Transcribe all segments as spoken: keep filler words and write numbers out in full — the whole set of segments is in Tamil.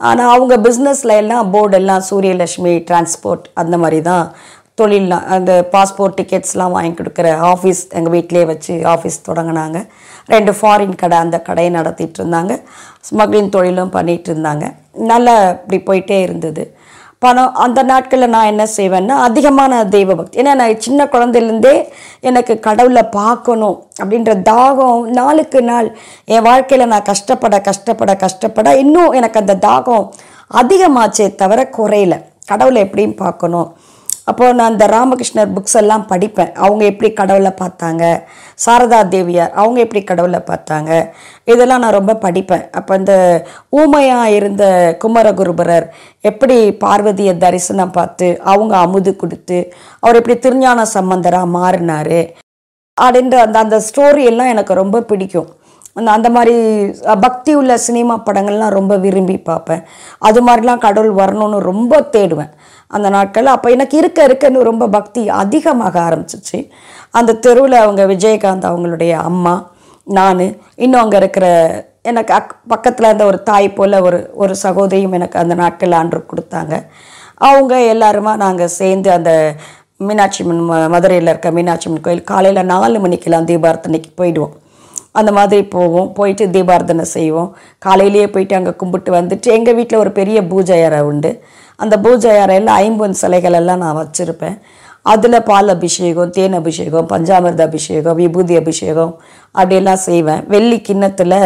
ஆனால் அவங்க பிஸ்னஸில் எல்லாம் போர்டெல்லாம் சூரியலட்சுமி டிரான்ஸ்போர்ட் அந்த மாதிரி தான் தொழில்லாம். அந்த பாஸ்போர்ட் டிக்கெட்ஸ்லாம் வாங்கி கொடுக்குற ஆஃபீஸ் எங்கள் வீட்டிலே வச்சு ஆஃபீஸ் தொடங்கினாங்க. ரெண்டு ஃபாரின் கடை அந்த கடையை நடத்திட்டு இருந்தாங்க. ஸ்மக்லிங் தொழிலும் பண்ணிகிட்டு இருந்தாங்க. நல்லா இப்படி போயிட்டே இருந்தது. பணம் அந்த நாட்களில் நான் என்ன செய்வேன்னா அதிகமான தெய்வ பக்தி. ஏன்னா நான் சின்ன குழந்தையிலேருந்தே எனக்கு கடவுளை பார்க்கணும் அப்படின்ற தாகம் நாளுக்கு நாள் என் வாழ்க்கையில் நான் கஷ்டப்பட கஷ்டப்பட கஷ்டப்பட இன்னும் எனக்கு அந்த தாகம் அதிகமாச்சே தவிர குறையில. கடவுளை எப்படியும் பார்க்கணும். அப்போது நான் இந்த ராமகிருஷ்ணர் புக்ஸ் எல்லாம் படிப்பேன். அவங்க எப்படி கடவுளை பார்த்தாங்க, சாரதா தேவியார் அவங்க எப்படி கடவுளை பார்த்தாங்க, இதெல்லாம் நான் ரொம்ப படிப்பேன். அப்போ இந்த ஊமையாக இருந்த குமரகுருபரர் எப்படி பார்வதியை தரிசனம் பார்த்து அவங்க அமுது கொடுத்து அவர் எப்படி திருஞான சம்பந்தராக மாறினார் அப்படின்ற அந்த அந்த ஸ்டோரி எல்லாம் எனக்கு ரொம்ப பிடிக்கும். அந்த அந்த மாதிரி பக்தி உள்ள சினிமா படங்கள்லாம் ரொம்ப விரும்பி பார்ப்பேன். அது மாதிரிலாம் கடவுள் வரணும்னு ரொம்ப தேடுவேன் அந்த நாட்களில். அப்போ எனக்கு இருக்க இருக்கன்னு ரொம்ப பக்தி அதிகமாக ஆரம்பிச்சிச்சு. அந்த தெருவில் அவங்க விஜயகாந்த் அவங்களுடைய அம்மா, நான், இன்னும் அங்கே இருக்கிற எனக்கு அக் பக்கத்தில் இருந்த ஒரு தாய் போல் ஒரு ஒரு சகோதரியும் எனக்கு அந்த நாட்களில் ஆண்டு கொடுத்தாங்க. அவங்க எல்லாருமா நாங்கள் சேர்ந்து அந்த மீனாட்சி அம்மன் மதுரையில் இருக்க மீனாட்சி அம்மன் கோயில் காலையில் நாலு மணிக்கெல்லாம் தீபார்த்தனைக்கு போயிடுவோம். அந்த மாதிரி போவோம். போயிட்டு தீபார்த்தனை செய்வோம். காலையிலேயே போயிட்டு அங்கே கும்பிட்டு வந்துட்டு எங்கள் வீட்டில் ஒரு பெரிய பூஜை அறை உண்டு. அந்த பூஜை அறையில் ஐம்பொன் சிலைகள் எல்லாம் நான் வச்சுருப்பேன். அதில் பால் அபிஷேகம், தேன் அபிஷேகம், பஞ்சாமிர்த அபிஷேகம், விபூதி அபிஷேகம் அப்படியெல்லாம் செய்வேன். வெள்ளி கிண்ணத்தில்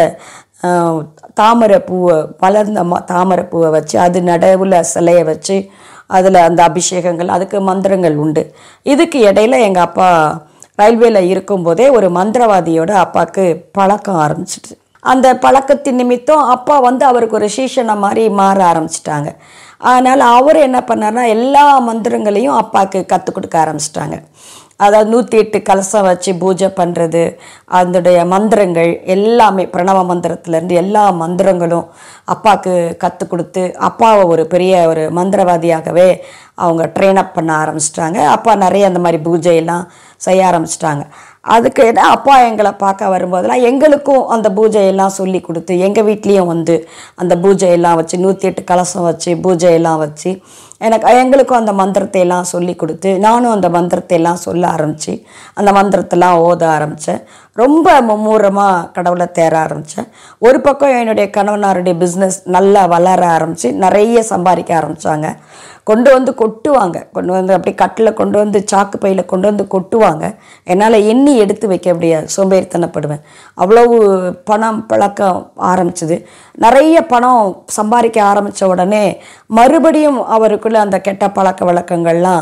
தாமரை பூவை வளர்ந்த மா தாமரை பூவை வச்சு அது நடுவில் சிலையை வச்சு அதில் அந்த அபிஷேகங்கள் அதுக்கு மந்திரங்கள் உண்டு. இதுக்கு இடையில எங்கள் அப்பா ரயில்வேல இருக்கும்போதே ஒரு மந்திரவாதியோட அப்பாவுக்கு பழக்கம் ஆரம்பிச்சிட்டு அந்த பழக்கத்தின் நிமித்தம் அப்பா வந்து அவருக்கு ஒரு சீஷனை மாதிரி மாற ஆரம்பிச்சிட்டாங்க. அதனால் அவர் என்ன பண்ணார்னா எல்லா மந்திரங்களையும் அப்பாவுக்கு கற்றுக் கொடுக்க ஆரம்பிச்சிட்டாங்க. அதாவது நூற்றி எட்டு கலசம் வச்சு பூஜை பண்ணுறது, அதனுடைய மந்திரங்கள் எல்லாமே பிரணவ மந்திரத்துலேருந்து எல்லா மந்திரங்களும் அப்பாவுக்கு கற்றுக் கொடுத்து அப்பாவை ஒரு பெரிய ஒரு மந்திரவாதியாகவே அவங்க ட்ரெயின் அப் பண்ண ஆரம்பிச்சிட்டாங்க. அப்பா நிறைய அந்த மாதிரி பூஜையெல்லாம் செய்ய ஆரம்பிச்சிட்டாங்க. அதுக்கு என்ன அப்பா எங்களை பார்க்க வரும்போதெல்லாம் எங்களுக்கும் அந்த பூஜையெல்லாம் சொல்லி கொடுத்து எங்கள் வீட்லேயும் வந்து அந்த பூஜையெல்லாம் வச்சு நூற்றி எட்டு கலசம் வச்சு பூஜையெல்லாம் வச்சு எனக்கு எங்களுக்கும் அந்த மந்திரத்தை எல்லாம் சொல்லி கொடுத்து நானும் அந்த மந்திரத்தை எல்லாம் சொல்ல ஆரம்பித்து அந்த மந்திரத்தெல்லாம் ஓத ஆரம்பித்தேன். ரொம்ப மும்மூரமாக கடவுளை தேர ஆரம்பித்தேன். ஒரு பக்கம் என்னுடைய கணவனாருடைய பிஸ்னஸ் நல்லா வளர ஆரம்பித்து நிறைய சம்பாதிக்க ஆரம்பித்தாங்க. கொண்டு வந்து கொட்டுவாங்க, கொண்டு வந்து அப்படி கட்டில் கொண்டு வந்து சாக்கு பையில் கொண்டு வந்து கொட்டுவாங்க. என்னால் எண்ணி எடுத்து வைக்க முடியாது, சோம்பேறித்தனப்படுவேன். அவ்வளவு பணம் பழக்கம் ஆரம்பிச்சிது. நிறைய பணம் சம்பாதிக்க ஆரம்பித்த உடனே மறுபடியும் அவருக்குள்ளே அந்த கெட்ட பழக்க வழக்கங்கள்லாம்,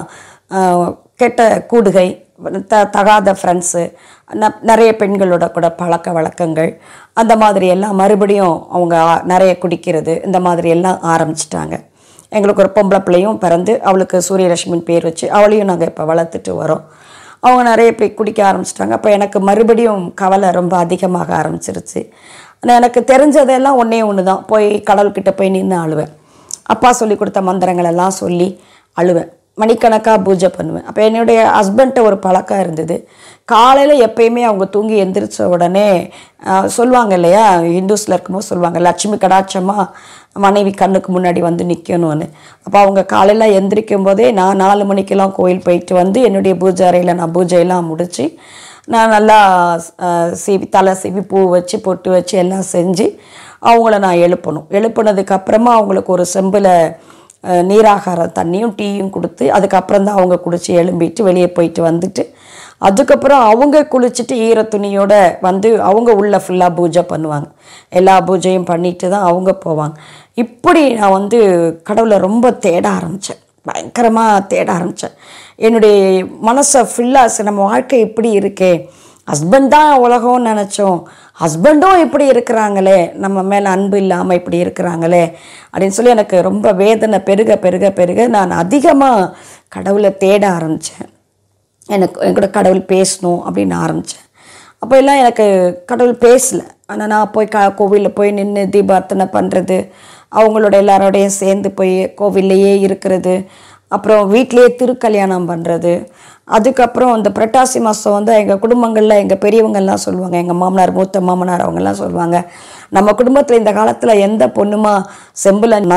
கெட்ட கூடுகை, த தகாத ஃப்ரெண்ட்ஸு, ந நிறைய பெண்களோட கூட பழக்க வழக்கங்கள், அந்த மாதிரியெல்லாம் மறுபடியும் அவங்க நிறைய குடிக்கிறது, இந்த மாதிரியெல்லாம் ஆரம்பிச்சிட்டாங்க. எங்களுக்கு ஒரு பொம்பளை பிள்ளையும் பிறந்து அவளுக்கு சூரியலட்சுமின் பேர் வச்சு அவளையும் நாங்கள் இப்போ வளர்த்துட்டு வரோம். அவங்க நிறைய போய் குடிக்க ஆரம்பிச்சிட்டாங்க. அப்போ எனக்கு மறுபடியும் கவலை ரொம்ப அதிகமாக ஆரம்பிச்சிருச்சு. ஆனால் எனக்கு தெரிஞ்சதெல்லாம் ஒன்றே ஒன்று தான், போய் கடவுள்கிட்ட போய் நின்று அழுவேன். அப்பா சொல்லி கொடுத்த மந்திரங்களெல்லாம் சொல்லி அழுவேன். மணிக்கணக்காக பூஜை பண்ணுவேன். அப்போ என்னுடைய ஹஸ்பண்ட்ட ஒரு பழக்கம் இருந்தது. காலையில் எப்பயுமே அவங்க தூங்கி எந்திரிச்ச உடனே சொல்லுவாங்க இல்லையா, ஹிந்துஸில் இருக்கும்போது சொல்லுவாங்க லட்சுமி கடாட்சமாக மனைவி கண்ணுக்கு முன்னாடி வந்து நிற்கணும்னு. அப்போ அவங்க காலையில் எந்திரிக்கும் போதே நான் நாலு மணிக்கெல்லாம் கோயில் போயிட்டு வந்து என்னுடைய பூஜை அறையில் நான் பூஜையெல்லாம் முடித்து நான் நல்லா சீவி தலை சீவி பூ வச்சு பொட்டு வச்சு எல்லாம் செஞ்சு அவங்கள நான் எழுப்பணும். எழுப்புனதுக்கப்புறமா அவங்களுக்கு ஒரு செம்பில் நீராகாரம் தண்ணியும் டீயும் கொடுத்து அதுக்கப்புறம் தான் அவங்க குடித்து எழும்பிட்டு வெளியே போயிட்டு வந்துட்டு அதுக்கப்புறம் அவங்க குளிச்சுட்டு ஈர துணியோடு வந்து அவங்க உள்ள ஃபுல்லாக பூஜை பண்ணுவாங்க. எல்லா பூஜையும் பண்ணிட்டு தான் அவங்க போவாங்க. இப்படி நான் வந்து கடவுளை ரொம்ப தேட ஆரம்பித்தேன், பயங்கரமாக தேட ஆரம்பித்தேன். என்னுடைய மனசை ஃபுல்லாக நம்ம வாழ்க்கை இப்படி இருக்கே, ஹஸ்பண்ட் தான் உலகம்னு நினச்சோம், ஹஸ்பண்டும் இப்படி இருக்கிறாங்களே, நம்ம மேலே அன்பு இல்லாமல் இப்படி இருக்கிறாங்களே அப்படின்னு சொல்லி எனக்கு ரொம்ப வேதனை பெருக பெருக பெருக நான் அதிகமாக கடவுளை தேட ஆரம்பித்தேன். எனக்கு என்கூட கடவுள் பேசணும் அப்படின்னு ஆரம்பித்தேன். அப்போ எல்லாம் எனக்கு கடவுள் பேசலை. ஆனால் நான் போய் க கோவிலில் போய் நின்று தீபார்த்தனை பண்ணுறது, அவங்களோட எல்லாரோடையும் சேர்ந்து போய் கோவில்லையே இருக்கிறது, அப்புறம் வீட்டிலையே திருக்கல்யாணம் பண்ணுறது. அதுக்கப்புறம் இந்த புரட்டாசி மாதம் வந்து எங்கள் குடும்பங்களில் எங்கள் பெரியவங்கள்லாம் சொல்லுவாங்க, எங்கள் மாமனார் மூத்த மாமனார் அவங்கெல்லாம் சொல்லுவாங்க, நம்ம குடும்பத்தில் இந்த காலத்தில் எந்த பொண்ணுமா செம்பில்